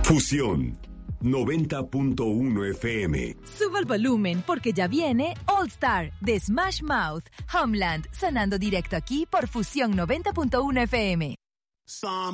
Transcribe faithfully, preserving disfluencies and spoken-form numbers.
Fusión noventa punto uno F M. Suba el volumen porque ya viene All Star de Smash Mouth, Homeland, sonando directo aquí por Fusión noventa punto uno F M.